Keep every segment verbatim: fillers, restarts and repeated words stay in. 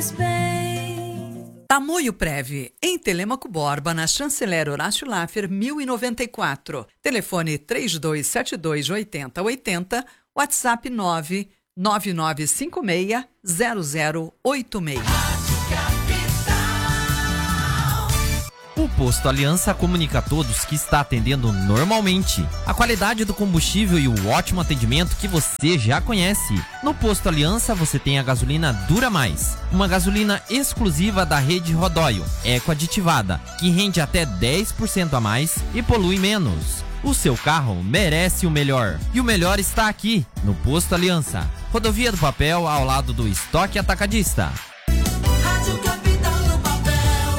faz bem. Tamoio Prev, em Telêmaco Borba, na Chanceler Horácio Laffer, mil e noventa e quatro. Telefone três dois sete dois, oito zero oito zero, WhatsApp nove nove nove cinco seis zero zero oito seis. O Posto Aliança comunica a todos que está atendendo normalmente. A qualidade do combustível e o ótimo atendimento que você já conhece. No Posto Aliança você tem a gasolina Dura Mais, uma gasolina exclusiva da rede Rodóio, eco-aditivada, que rende até dez por cento a mais e polui menos. O seu carro merece o melhor. E o melhor está aqui, no Posto Aliança. Rodovia do Papel, ao lado do Estoque Atacadista. Rádio Capital do Papel,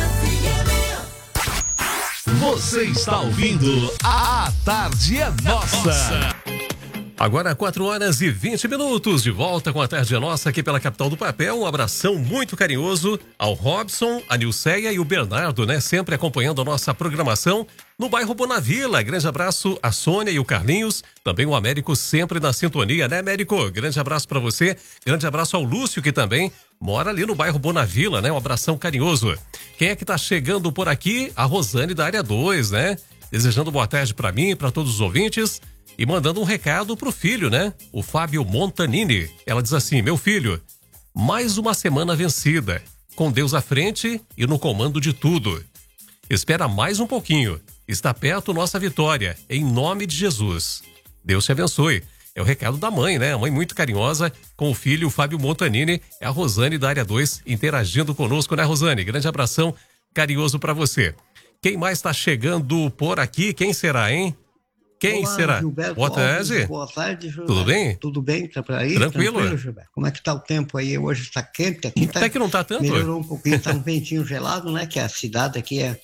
F M. Você está ouvindo A Tarde é Nossa. Agora quatro horas e vinte minutos, de volta com a Tarde é Nossa aqui pela Capital do Papel. Um abração muito carinhoso ao Robson, a Nilceia e o Bernardo, né? Sempre acompanhando a nossa programação no bairro Bonavila. Grande abraço a Sônia e o Carlinhos, também o Américo sempre na sintonia, né, Américo? Grande abraço para você, grande abraço ao Lúcio, que também mora ali no bairro Bonavila, né? Um abração carinhoso. Quem é que tá chegando por aqui? A Rosane da área dois, né? Desejando boa tarde para mim e para todos os ouvintes. E mandando um recado pro filho, né? O Fábio Montanini. Ela diz assim: meu filho, mais uma semana vencida, com Deus à frente e no comando de tudo. Espera mais um pouquinho. Está perto nossa vitória, em nome de Jesus. Deus te abençoe. É o recado da mãe, né? A mãe muito carinhosa com o filho, o Fábio Montanini. É a Rosane da área dois interagindo conosco, né, Rosane? Grande abração carinhoso para você. Quem mais está chegando por aqui? Quem será, hein? Quem Olá, será? Gilberto Boa tarde. Alves, boa tarde, Gilberto. Tudo bem? Tudo bem por aí? Tranquilo. Tranquilo, Gilberto. Como é que tá o tempo aí? Hoje está quente aqui. Tá, Até que não tá tanto. Melhorou um pouquinho, tá um ventinho gelado, né? Que a cidade aqui é,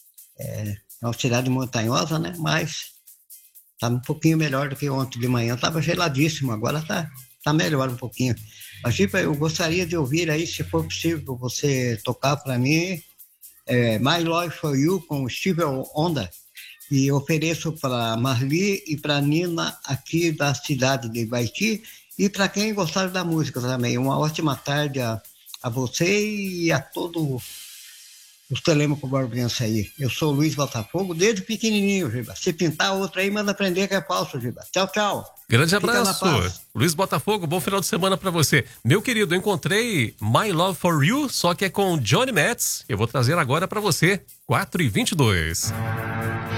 é uma cidade montanhosa, né? Mas tá um pouquinho melhor do que ontem de manhã. Tava geladíssimo, agora tá, tá melhor um pouquinho. Mas, tipo, eu gostaria de ouvir aí, se for possível, você tocar para mim é, My Love for You com o Steve Onda. E ofereço para Marli e para Nina aqui da cidade de Baiti e para quem gostar da música também. Uma ótima tarde a, a você e a todos os Telêmaco Borbense aí. Eu sou o Luiz Botafogo, desde pequenininho, Giba. Se pintar outra aí, manda aprender que é falso, Giba. Tchau, tchau. Grande abraço. Luiz Botafogo, bom final de semana para você. Meu querido, eu encontrei My Love for You, só que é com Johnny Metz. Eu vou trazer agora para você, quatro e vinte e dois.